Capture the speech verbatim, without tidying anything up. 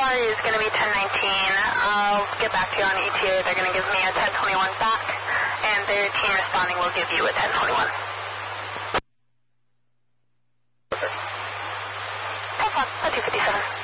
R is going to be ten nineteen. I'll get back to you on E T A. They're going to give me a ten twenty-one back, and their team responding will give you a ten twenty-one. Have fun. A two fifty-seven.